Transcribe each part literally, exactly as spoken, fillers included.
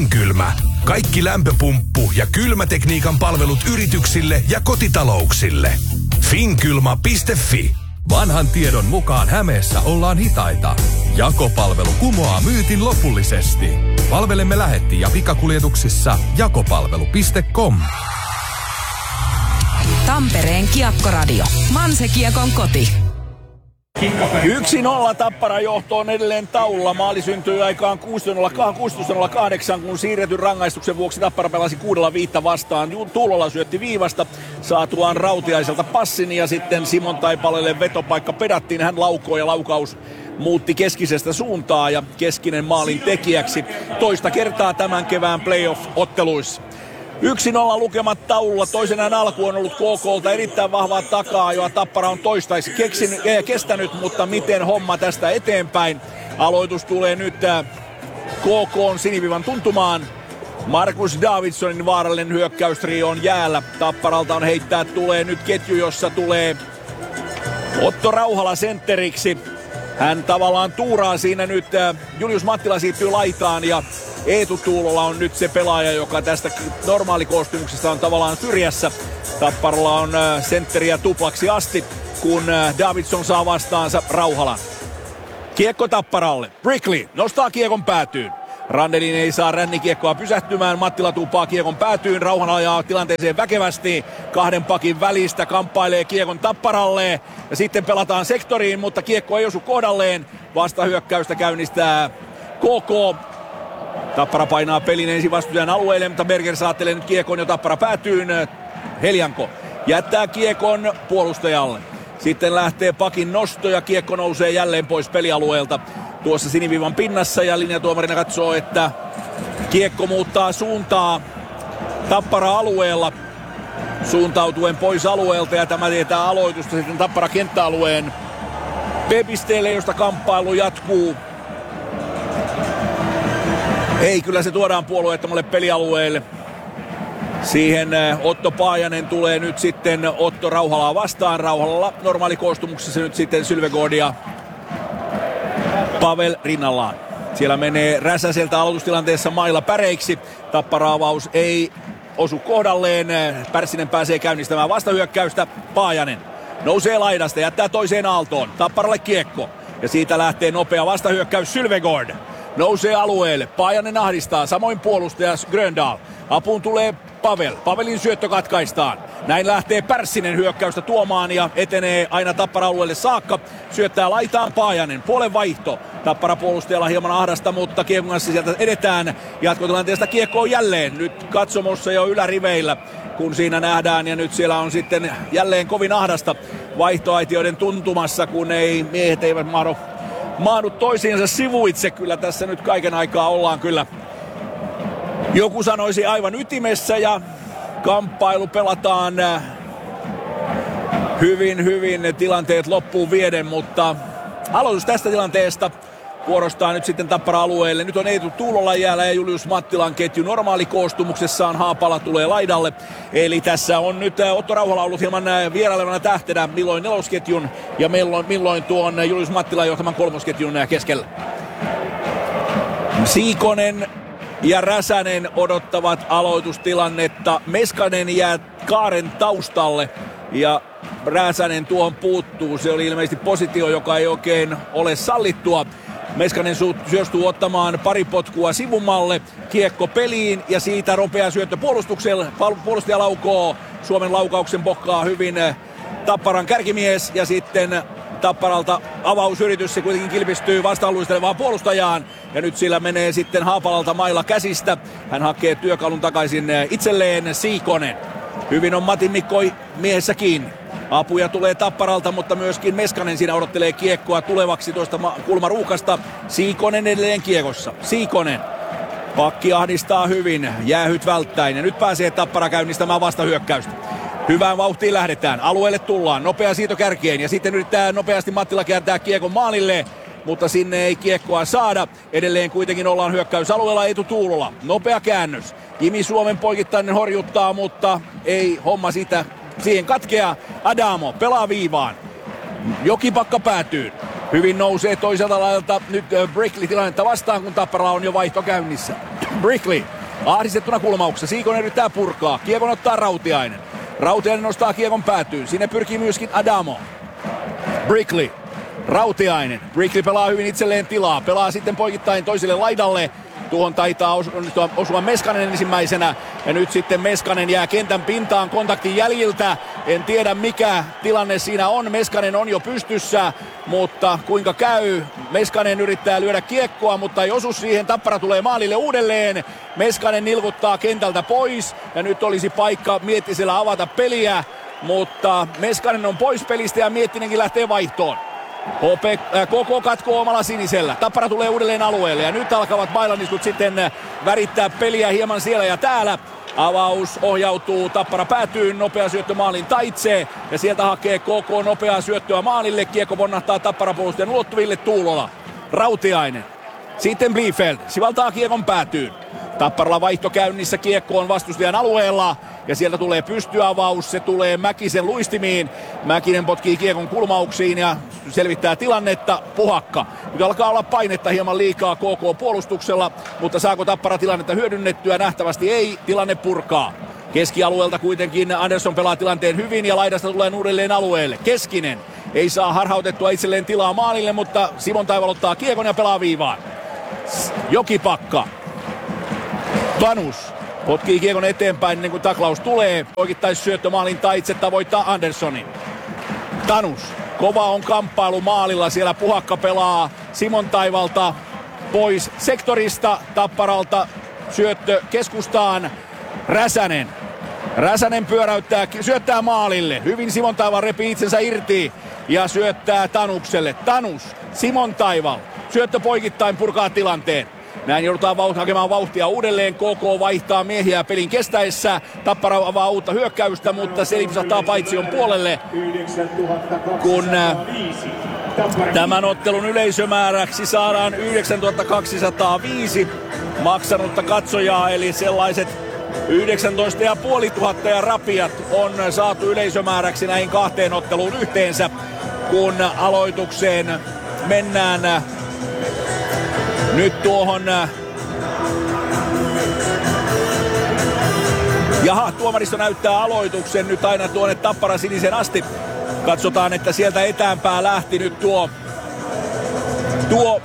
Finkylmä. Kaikki lämpöpumppu ja kylmätekniikan palvelut yrityksille ja kotitalouksille. Finkylma piste fi. Vanhan tiedon mukaan Hämeessä ollaan hitaita. Jakopalvelu kumoaa myytin lopullisesti. Palvelemme lähetti- ja pikakuljetuksissa jakopalvelu piste com. Tampereen Kiekkoradio. Manse-Kiekon koti. yksi nolla Tappara johto on edelleen taululla. Maali syntyi aikaan kuusitoista nolla kahdeksan, kun siirretyn rangaistuksen vuoksi Tappara pelasi kuudella viittä vastaan. Tuulola syötti viivasta saatuaan Rautiaiselta passin ja sitten Simon Taipalelle vetopaikka pedattiin. Hän laukoi ja laukaus muutti keskisestä suuntaa ja Keskinen maalin tekijäksi toista kertaa tämän kevään playoff-otteluissa. yksi nolla lukemat taululla. Toisen erän alku on ollut K K:lta erittäin vahvaa takaa, joa Tappara on toistaiseksi keksin, äh, kestänyt, mutta miten homma tästä eteenpäin? Aloitus tulee nyt äh, K K:n sinivivan tuntumaan. Markus Davidsonin vaarallinen hyökkäystrio on jäällä. Tapparalta on heittää, tulee nyt ketju, jossa tulee Otto Rauhala sentteriksi. Hän tavallaan tuuraa siinä nyt. Äh, Julius Mattila siirtyy laitaan ja Eetu Tuulola on nyt se pelaaja, joka tästä normaalikoostumuksesta on tavallaan syrjässä. Tapparalla on äh, sentteriä tuplaksi asti, kun äh, Davidson saa vastaansa Rauhalan. Kiekko Tapparalle. Brickley nostaa kiekon päätyyn. Randelin ei saa rännikiekkoa pysähtymään. Mattila tuuppaa kiekon päätyyn. Rauhan ajaa tilanteeseen väkevästi. Kahden pakin välistä kamppailee kiekon Tapparalle. Ja sitten pelataan sektoriin, mutta kiekko ei osu kohdalleen. Vastahyökkäystä käynnistää K K. Tappara painaa pelin ensin vastustajan alueelle, mutta Berger saattelee nyt kiekon jo Tappara päätyyn. Heljanko jättää kiekon puolustajalle. Sitten lähtee pakin nosto ja kiekko nousee jälleen pois pelialueelta. Tuossa siniviivan pinnassa ja linjatuomarina katsoo, että kiekko muuttaa suuntaa Tappara alueella. Suuntautuen pois alueelta ja tämä tietää aloitusta sitten Tappara kenttäalueen B-pisteelle, josta kamppailu jatkuu. Ei, kyllä se tuodaan puolueettomalle pelialueelle. Siihen Otto Paajanen tulee nyt sitten Otto Rauhalaa vastaan. Rauhalalla normaalikoostumuksessa nyt sitten Sylvegård ja Pavel rinnallaan. Siellä menee Räsäseltä aloitustilanteessa mailla päreiksi. Tappara-avaus ei osu kohdalleen. Pärssinen pääsee käynnistämään vastahyökkäystä. Paajanen nousee laidasta, jättää toiseen aaltoon. Tapparalle kiekko. Ja siitä lähtee nopea vastahyökkäys Sylvegård. Nousee alueelle. Paajanen ahdistaa. Samoin puolustaja Gröndal. Apuun tulee Pavel. Pavelin syöttö katkaistaan. Näin lähtee Pärssinen hyökkäystä tuomaan ja etenee aina Tappara-alueelle saakka. Syöttää laitaan Paajanen. Puolen vaihto. Tappara puolustajalla hieman ahdasta, mutta kiekon kanssa sieltä edetään. Jatkotilanteesta kiekko on jälleen. Nyt katsomossa jo yläriveillä, kun siinä nähdään. Ja nyt siellä on sitten jälleen kovin ahdasta vaihtoaitioiden tuntumassa, kun ei miehet eivät mahdu, mahdu toisiinsa sivuitse. Kyllä tässä nyt kaiken aikaa ollaan kyllä, joku sanoisi, aivan ytimessä ja kamppailu pelataan hyvin, hyvin tilanteet loppuun vieden, mutta aloitus tästä tilanteesta vuorostaan nyt sitten Tappara-alueelle. Nyt on Eetu Tuulola jäällä ja Julius Mattilan ketju normaalikoostumuksessaan. Haapala tulee laidalle. Eli tässä on nyt Otto Rauhala ollut hieman vierailevana tähtenä milloin nelosketjun ja milloin, milloin tuon Julius Mattilan johtaman kolmosketjun keskellä. Siikonen ja Räsänen odottavat aloitustilannetta. Meskanen jää kaaren taustalle ja Räsänen tuohon puuttuu. Se oli ilmeisesti positio, joka ei oikein ole sallittua. Meskanen syöstuu ottamaan pari potkua sivumalle. Kiekko peliin ja siitä ropea syöttö puolustukselle. Puolustaja laukoo. Suomen laukauksen pokkaa hyvin Tapparan kärkimies ja sitten Tapparalta avausyritys, se kuitenkin kilpistyy vasta-aluistelevaan puolustajaan. Ja nyt sillä menee sitten Haapalalta mailla käsistä. Hän hakee työkalun takaisin itselleen. Siikonen. Hyvin on Matin Mikko miehessä kiinni. Apuja tulee Tapparalta, mutta myöskin Meskanen siinä odottelee kiekkoa tulevaksi tuosta kulmaruuhkasta. Siikonen edelleen kiekossa. Siikonen. Pakki ahdistaa hyvin. Jäähyt välttäen. Ja nyt pääsee Tappara käynnistämään vastahyökkäystä. Hyvään vauhtiin lähdetään. Alueelle tullaan. Nopea siirto kärkeen. Ja sitten yrittää nopeasti Mattila kääntää kiekon maalille. Mutta sinne ei kiekkoa saada. Edelleen kuitenkin ollaan hyökkäysalueella. Eetu Tuulola. Nopea käännös. Jimi Suomen poikittainen horjuttaa, mutta ei homma sitä. Siihen katkeaa. Adamo pelaa viivaan. Jokipakka päätyy. Hyvin nousee toiselta laidalta nyt Brickley tilannetta vastaan, kun Tapparalla on jo vaihto käynnissä. Brickley Ahdistettuna kulmauksessa. Siikonen yrittää purkaa. Kiekon ottaa Rautiainen. Rautiainen nostaa kiekon päätyyn. Sinne pyrkii myöskin Adamo. Brickley. Rautiainen. Brickley pelaa hyvin itselleen tilaa. Pelaa sitten poikittain toiselle laidalle. Tuohon taitaa osua, osua Meskanen ensimmäisenä. Ja nyt sitten Meskanen jää kentän pintaan kontaktin jäljiltä. En tiedä mikä tilanne siinä on. Meskanen on jo pystyssä. Mutta kuinka käy? Meskanen yrittää lyödä kiekkoa, mutta ei osu siihen. Tappara tulee maalille uudelleen. Meskanen nilkuttaa kentältä pois. Ja nyt olisi paikka Miettisellä avata peliä. Mutta Meskanen on pois pelistä ja Miettinenkin lähtee vaihtoon. H P äh, K K katkoo omalla sinisellä. Tappara tulee uudelleen alueelle ja nyt alkavat mailaniskut sitten äh, värittää peliä hieman siellä ja täällä. Avaus ohjautuu Tappara päätyyn, nopea syöttö maalin taitse ja sieltä hakee K K nopeaa syöttöä maalille. Kiekko vonnahtaa Tappara puolustajan ulottuville. Tuulola, Rautiainen, sitten Bliefeld sivaltaa kiekon päätyyn. Tapparalla vaihto käynnissä, kiekko on vastustajan alueella ja sieltä tulee pystyavaus, se tulee Mäkisen luistimiin. Mäkinen potkii kiekon kulmauksiin ja selvittää tilannetta. Puhakka. Nyt alkaa olla painetta hieman liikaa K K-puolustuksella, mutta saako Tappara tilannetta hyödynnettyä? Nähtävästi ei, tilanne purkaa. Keskialueelta kuitenkin Andersson pelaa tilanteen hyvin ja laidasta tulee uudelleen alueelle. Keskinen ei saa harhautettua itselleen tilaa maalille, mutta Simon Taival ottaa kiekon ja pelaa viivaan. Jokipakka. Tanus potkii kiekon eteenpäin ennen kuin taklaus tulee. Poikittais syöttö maalin taitse tavoittaa Anderssonin. Tanus. Kova on kamppailu maalilla. Siellä Puhakka pelaa Simon Taivalta pois sektorista. Tapparalta syöttö keskustaan. Räsänen. Räsänen pyöräyttää, syöttää maalille. Hyvin Simon Taival repii itsensä irti ja syöttää Tanukselle. Tanus. Simon Taival. Syöttö poikittain purkaa tilanteen. Näin joudutaan vauht- hakemaan vauhtia uudelleen. K K vaihtaa miehiä pelin kestäessä. Tappara avaa uutta hyökkäystä, mutta se lipsahtaa paitsion puolelle. Kun äh, tämän ottelun yleisömääräksi saadaan yhdeksäntuhatta kaksisataaviisi maksanutta katsojaa, eli sellaiset yhdeksäntoista tuhatta viisisataa ja rapiat on saatu yleisömääräksi näihin kahteen otteluun yhteensä, kun aloitukseen mennään. Nyt tuohon... Jaha, tuomaristo näyttää aloituksen nyt aina tuonne Tappara sinisen asti. Katsotaan, että sieltä etäänpää lähti nyt tuo... Tuo...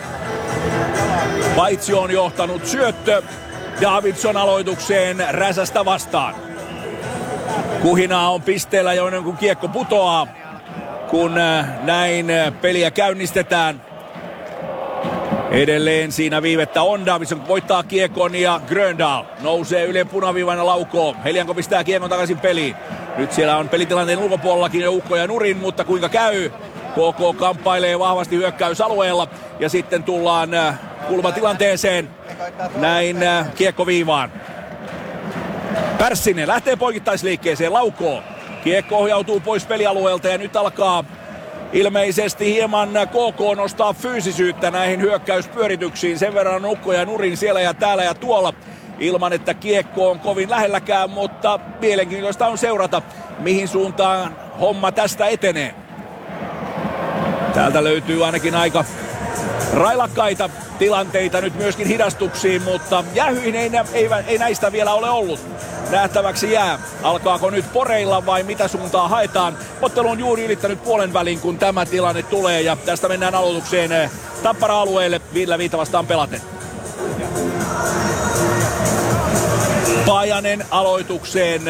Paitsi on johtanut syöttö. Davidson aloitukseen Räsästä vastaan. Kuhinaa on pisteellä jo ennen kuin kiekko putoaa. Kun näin peliä käynnistetään. Edelleen siinä viivettä on. Davidson voittaa kiekon ja Gröndal nousee ylen punaviivan ja laukoo. Helianko pistää kiekon takaisin peliin. Nyt siellä on pelitilanteen ulkopuolellakin jo ukko ja nurin, mutta kuinka käy? K K kamppailee vahvasti hyökkäysalueella ja sitten tullaan kulmatilanteeseen. Näin kiekko viivaan. Pärssinen lähtee poikittaisliikkeeseen, laukoo. Kiekko ohjautuu pois pelialueelta ja nyt alkaa ilmeisesti hieman K K nostaa fyysisyyttä näihin hyökkäyspyörityksiin. Sen verran ukko ja nurin siellä ja täällä ja tuolla. Ilman että kiekko on kovin lähelläkään, mutta mielenkiintoista on seurata, mihin suuntaan homma tästä etenee. Täältä löytyy ainakin aika railakkaita tilanteita nyt myöskin hidastuksiin, mutta jähyin ei, ei, ei näistä vielä ole ollut. Nähtäväksi jää. Alkaako nyt poreilla vai mitä suuntaa haetaan? Ottelu on juuri ylittänyt puolen välin, kun tämä tilanne tulee ja tästä mennään aloitukseen Tappara-alueelle Ville Viita vastaan pelaten. Pajanen aloitukseen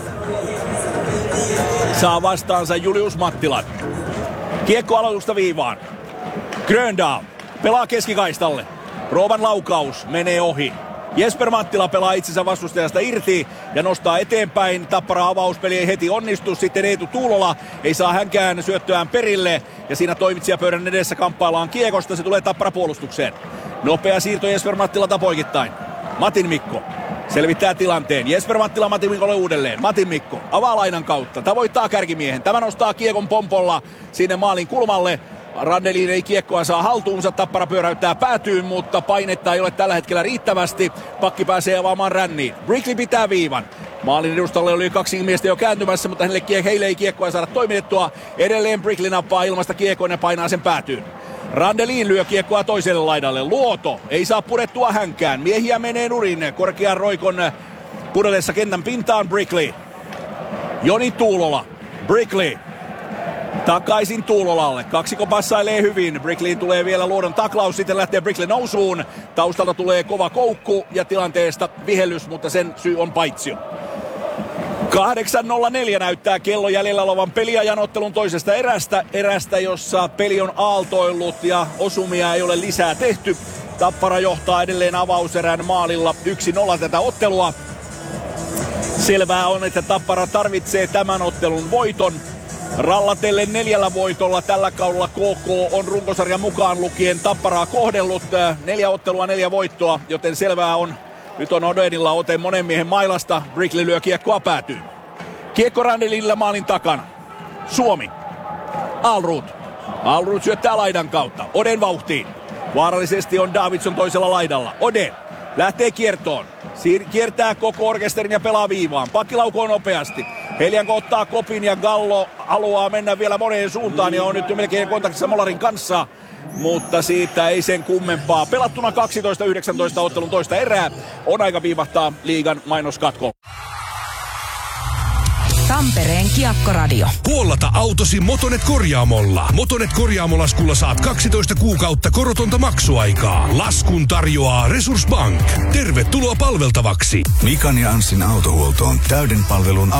saa vastaansa Julius Mattilan. Kiekko aloitusta viivaan. Gröndal pelaa keskikaistalle. Roovan laukaus menee ohi. Jesper Mattila pelaa itsensä vastustajasta irti ja nostaa eteenpäin. Tappara avauspeli ei heti onnistu. Sitten Eetu Tuulola ei saa hänkään syöttöään perille. Ja siinä toimitsijapöydän edessä kamppaillaan kiekosta. Se tulee Tappara puolustukseen. Nopea siirto Jesper Mattilalta poikittain. Matin Mikko selvittää tilanteen. Jesper Mattila Matin Mikolle uudelleen. Matin Mikko avaa lainan kautta. Tavoittaa kärkimiehen. Tämä nostaa kiekon pompolla sinne maalin kulmalle. Randelin ei kiekkoa saa haltuunsa, Tappara pyöräyttää päätyyn, mutta painetta ei ole tällä hetkellä riittävästi. Pakki pääsee avaamaan ränniin. Brickley pitää viivan. Maalin edustalle oli kaksi miestä jo kääntymässä, mutta hänelle, heille ei kiekkoa saada toimitettua. Edelleen Brickley nappaa ilmasta kiekkoon ja painaa sen päätyyn. Randelin lyö kiekkoa toiselle laidalle. Luoto ei saa purettua hänkään. Miehiä menee nurin. Korkean roikon pudellessa kentän pintaan Brickley. Joni Tuulola. Brickley. Takaisin Tuulolalle. Kaksiko passailee hyvin. Brickleyin tulee vielä Luodon taklaus. Sitten lähtee Brickley nousuun. Taustalta tulee kova koukku ja tilanteesta vihellys, mutta sen syy on paitsio. kahdeksan nolla neljä näyttää kello jäljellä olevan peliajan ottelun toisesta erästä. Erästä, jossa peli on aaltoillut ja osumia ei ole lisää tehty. Tappara johtaa edelleen avauserän maalilla yksi nolla tätä ottelua. Selvää on, että Tappara tarvitsee tämän ottelun voiton. Rallatellen neljällä voitolla tällä kaudella K K on runkosarjan mukaan lukien Tapparaa kohdellut. Neljä ottelua, neljä voittoa, joten selvää on. Nyt on Odenilla ote monen miehen mailasta. Brickley lyö kiekkoa päätyy. Kiekko Randelilla maalin takana. Suomi. Alrud. Alrud syöttää laidan kautta. Oden vauhtiin. Vaarallisesti on Davidson toisella laidalla. Oden lähtee kiertoon. Siir- kiertää koko orkesterin ja pelaa viivaan. Pakki laukoo nopeasti. Heljanko ottaa kopin ja Gallo haluaa mennä vielä moneen suuntaan ja on nyt melkein kontaktissa Molarin kanssa. Mutta siitä ei sen kummempaa. Pelattuna kaksitoista yhdeksäntoista ottelun toista erää. On aika viivahtaa liigan mainoskatko. Tampereen Kiekkoradio. Huollata autosi Motonet korjaamolla. Motonet korjaamolaskulla saat kaksitoista kuukautta korotonta maksuaikaa. Laskun tarjoaa Resurss Bank. Tervetuloa palveltavaksi. Mikan ja Anssin autohuolto on täyden palvelun